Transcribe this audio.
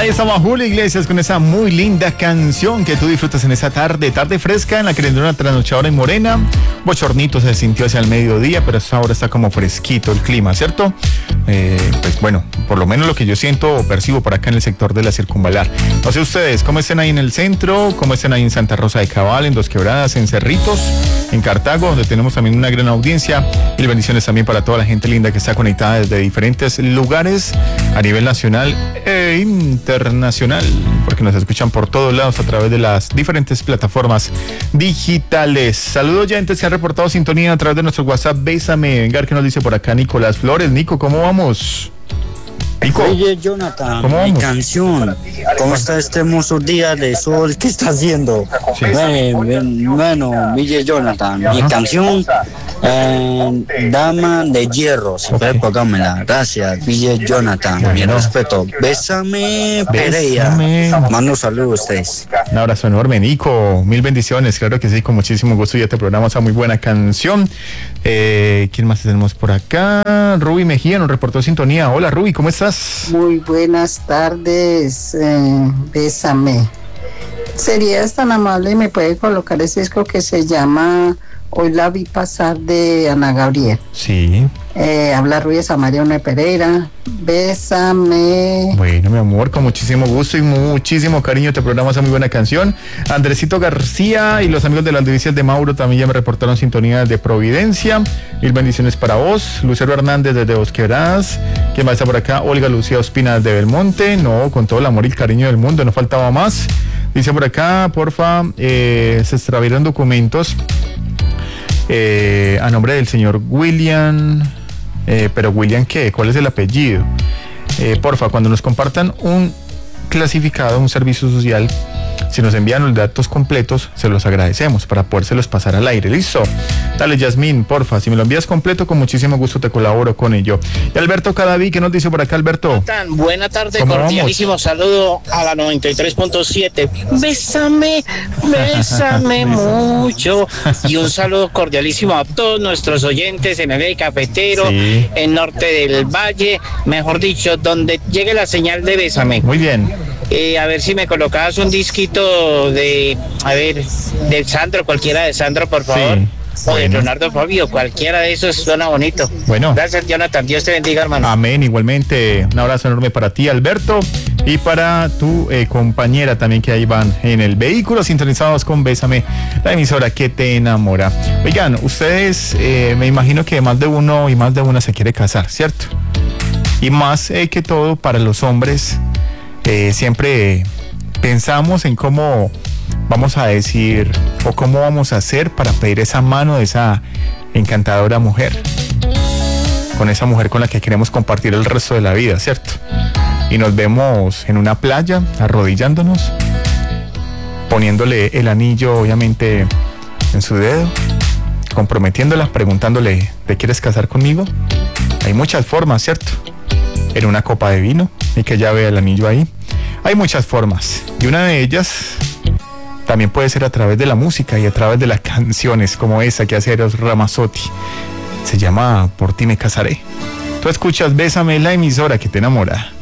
Ahí estaba Julio Iglesias con esa muy linda canción que tú disfrutas en esa tarde fresca en la querendona trasnochadora y morena. Bochornito se sintió hacia el mediodía, pero ahora está como fresquito el clima, ¿cierto? Pues bueno, por lo menos lo que yo siento o percibo por acá en el sector de la Circunvalar. No sé ustedes, ¿cómo estén ahí en el centro? ¿Cómo estén ahí en Santa Rosa de Cabal, en Dos Quebradas, en Cerritos, en Cartago, donde tenemos también una gran audiencia? Y bendiciones también para toda la gente linda que está conectada desde diferentes lugares a nivel nacional e internacional, porque nos escuchan por todos lados a través de las diferentes plataformas digitales. Saludos oyentes que han reportado sintonía a través de nuestro WhatsApp. Bésame, venga, que nos dice por acá Nicolás Flores. Nico, ¿cómo vamos? Nico. Oye, Jonathan, mi canción. ¿Cómo está este hermoso día de sol que está haciendo? Sí. Bueno, Ville Jonathan, mi canción, Dama de Hierro. Si puede ponérmela. Gracias, Ville Jonathan. Mi respeto. Bésame, Pereira. Mando saludos a ustedes. Un abrazo enorme, Nico. Mil bendiciones. Claro que sí, con muchísimo gusto. Ya te programamos esa muy buena canción. ¿Quién más tenemos por acá? Ruby Mejía nos reportó sintonía. Hola, Ruby, ¿cómo estás? Muy buenas tardes. Bésame. ¿Serías tan amable y me puede colocar ese disco que se llama Hoy la vi pasar, de Ana Gabriel? Sí. Habla Ruiz Samaria Una Pereira. Bésame. Bueno, mi amor, con muchísimo gusto y muchísimo cariño te programa esa muy buena canción. Andresito García y los amigos de las divisias de Mauro también ya me reportaron sintonía de Providencia. Mil bendiciones para vos. Lucero Hernández desde Dos Quebradas. ¿Quién va a estar por acá? Olga Lucía Ospina de Belmonte. No, con todo el amor y el cariño del mundo, no faltaba más. Dice por acá, porfa, se extraviaron documentos a nombre del señor William, pero William ¿qué? ¿Cuál es el apellido? Porfa, cuando nos compartan un clasificado, un servicio social, si nos envían los datos completos, se los agradecemos para podérselos pasar al aire. ¿Listo? Dale, Yasmín, porfa, si me lo envías completo, con muchísimo gusto te colaboro con ello. Y Alberto Cadaví, ¿qué nos dice por acá, Alberto? Buena tarde, cordialísimo saludo a la 93.7. Bésame, bésame mucho. Y un saludo cordialísimo a todos nuestros oyentes en el eje cafetero, sí, en norte del valle, mejor dicho, donde llegue la señal de Bésame. Muy bien. A ver si me colocabas un disquito de Sandro, cualquiera de Sandro, por favor. Sí. O de Bueno. Leonardo Fabio, cualquiera de esos suena bonito. Bueno. Gracias, Jonathan. Dios te bendiga, hermano. Amén, igualmente. Un abrazo enorme para ti, Alberto, y para tu compañera también, que ahí van en el vehículo sintonizados con Bésame, la emisora que te enamora. Oigan, ustedes, me imagino que más de uno y más de una se quiere casar, ¿cierto? Y más que todo para los hombres, siempre pensamos en cómo vamos a decir o cómo vamos a hacer para pedir esa mano de esa encantadora mujer, con esa mujer con la que queremos compartir el resto de la vida, ¿cierto? Y nos vemos en una playa arrodillándonos, poniéndole el anillo obviamente en su dedo, comprometiéndola, preguntándole, ¿te quieres casar conmigo? Hay muchas formas, ¿cierto? En una copa de vino y que ella vea el anillo ahí. Hay muchas formas, y una de ellas también puede ser a través de la música y a través de las canciones como esa que hace Eros Ramazzotti. Se llama Por ti me casaré. Tú escuchas Bésame, la emisora que te enamora.